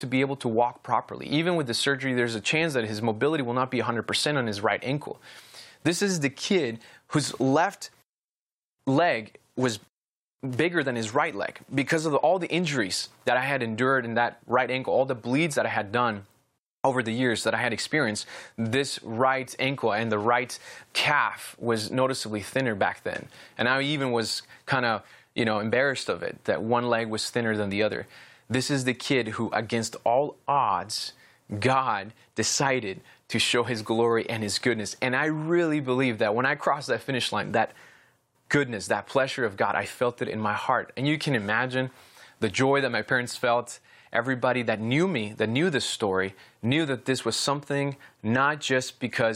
to be able to walk properly. Even with the surgery, there's a chance that his mobility will not be 100% on his right ankle. This is the kid whose left leg was bigger than his right leg because of all the injuries that I had endured in that right ankle, all the bleeds that I had done over the years that I had experienced. This right ankle and the right calf was noticeably thinner back then. And I even was kind of, embarrassed of it, that one leg was thinner than the other. This is the kid who, against all odds, God decided to show his glory and his goodness. And I really believe that when I crossed that finish line, that goodness, that pleasure of God, I felt it in my heart. And you can imagine the joy that my parents felt. Everybody that knew me, that knew this story, knew that this was something not just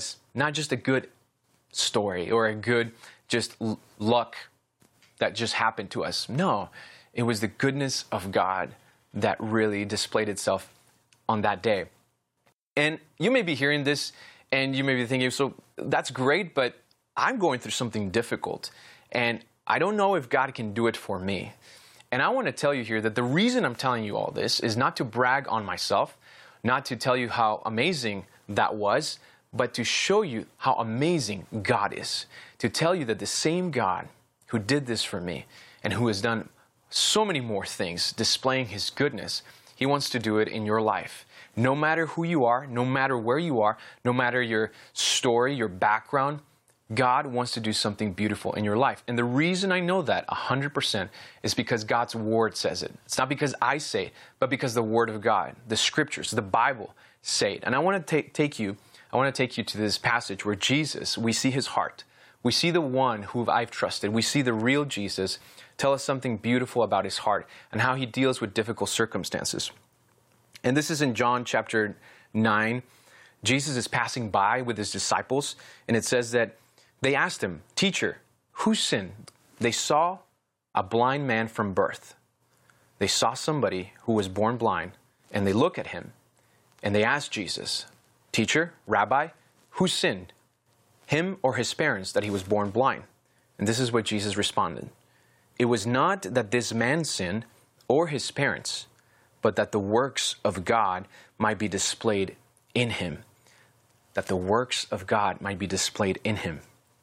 a good story or a good just luck that just happened to us. No, it was the goodness of God that really displayed itself on that day. And you may be hearing this and you may be thinking, so that's great, but I'm going through something difficult and I don't know if God can do it for me. And I want to tell you here that the reason I'm telling you all this is not to brag on myself, not to tell you how amazing that was, but to show you how amazing God is. To tell you that the same God who did this for me and who has done so many more things displaying his goodness, he wants to do it in your life. No matter who you are, no matter where you are, no matter your story, your background, God wants to do something beautiful in your life. And the reason I know that 100% is because God's word says it. It's not because I say it, but because the word of God, the scriptures, the Bible say it. And I want to take you to this passage where Jesus, we see his heart. We see the one who I've trusted. We see the real Jesus tell us something beautiful about his heart and how he deals with difficult circumstances. And this is in John chapter 9. Jesus is passing by with his disciples, and it says that they asked him, "Teacher, who sinned?" They saw a blind man from birth. They saw somebody who was born blind, and they look at him, and they asked Jesus, "Teacher, Rabbi, who sinned, him or his parents, that he was born blind?" And this is what Jesus responded. "It was not that this man sinned or his parents, but that the works of God might be displayed in him." That the works of God might be displayed in him.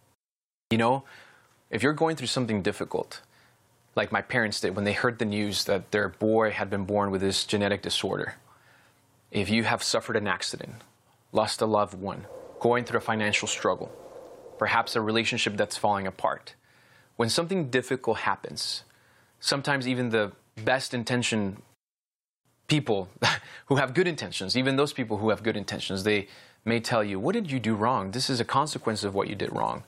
If you're going through something difficult, like my parents did when they heard the news that their boy had been born with this genetic disorder, if you have suffered an accident, lost a loved one, going through a financial struggle, perhaps a relationship that's falling apart, when something difficult happens, sometimes even the best intentioned people who have good intentions, even those people who have good intentions, they may tell you, "What did you do wrong? This is a consequence of what you did wrong.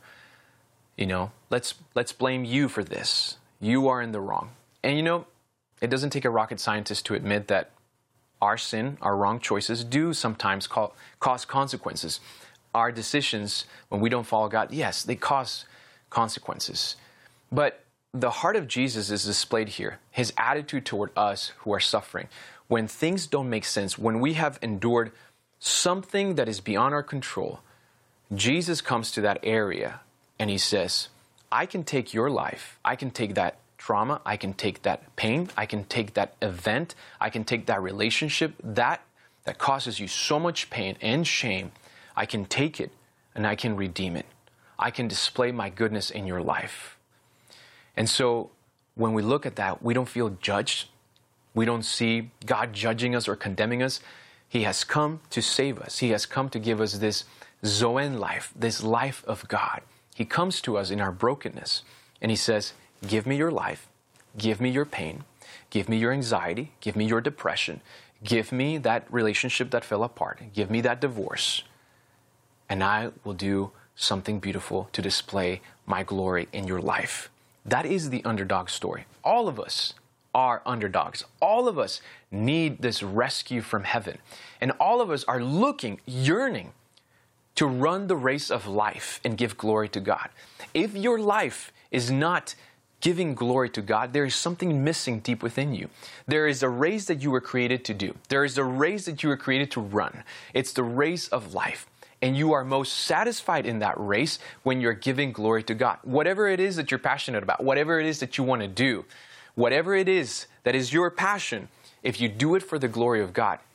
Let's blame you for this. You are in the wrong." And it doesn't take a rocket scientist to admit that our sin, our wrong choices do sometimes cause consequences. Our decisions, when we don't follow God, yes, they cause consequences. But the heart of Jesus is displayed here. His attitude toward us who are suffering. When things don't make sense, when we have endured something that is beyond our control, Jesus comes to that area and he says, "I can take your life. I can take that trauma. I can take that pain. I can take that event. I can take that relationship that causes you so much pain and shame. I can take it and I can redeem it. I can display my goodness in your life." And so when we look at that, we don't feel judged. We don't see God judging us or condemning us. He has come to save us. He has come to give us this Zoen life, this life of God. He comes to us in our brokenness and he says, "Give me your life, give me your pain, give me your anxiety, give me your depression, give me that relationship that fell apart, give me that divorce, and I will do something beautiful to display my glory in your life." That is the underdog story. All of us are underdogs. All of us need this rescue from heaven. And all of us are looking, yearning to run the race of life and give glory to God. If your life is not giving glory to God, there is something missing deep within you. There is a race that you were created to do. There is a race that you were created to run. It's the race of life. And you are most satisfied in that race when you're giving glory to God. Whatever it is that you're passionate about, whatever it is that you want to do, whatever it is that is your passion, if you do it for the glory of God,